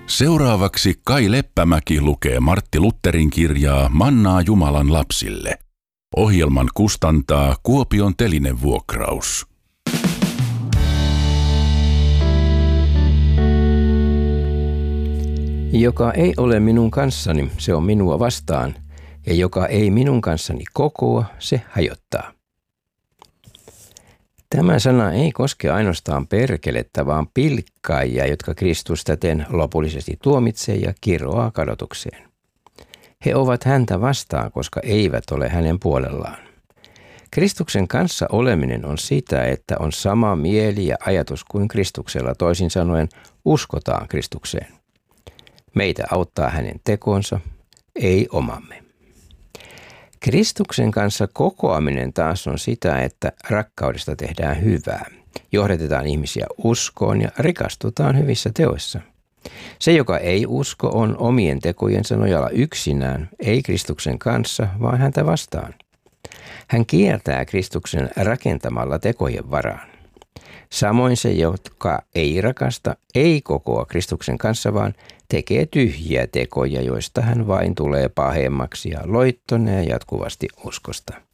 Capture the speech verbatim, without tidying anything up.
Seuraavaksi Kai Leppämäki lukee Martti Lutherin kirjaa Mannaa Jumalan lapsille. Ohjelman kustantaa Kuopion telinevuokraus. Joka ei ole minun kanssani, se on minua vastaan, ja joka ei minun kanssani kokoa, se hajottaa. Tämä sana ei koske ainoastaan perkelettä, vaan pilkkaajia, jotka Kristus täten lopullisesti tuomitsee ja kiroaa kadotukseen. He ovat häntä vastaan, koska eivät ole hänen puolellaan. Kristuksen kanssa oleminen on sitä, että on sama mieli ja ajatus kuin Kristuksella, toisin sanoen uskotaan Kristukseen. Meitä auttaa hänen tekonsa, ei omamme. Kristuksen kanssa kokoaminen taas on sitä, että rakkaudesta tehdään hyvää. Johdatetaan ihmisiä uskoon ja rikastutaan hyvissä teoissa. Se, joka ei usko, on omien tekojensa nojalla yksinään, ei Kristuksen kanssa, vaan häntä vastaan. Hän kiertää Kristuksen rakentamalla tekojen varaan. Samoin se, joka ei rakasta, ei kokoa Kristuksen kanssa, vaan tekee tyhjiä tekoja, joista hän vain tulee pahemmaksi ja loittonee jatkuvasti uskosta.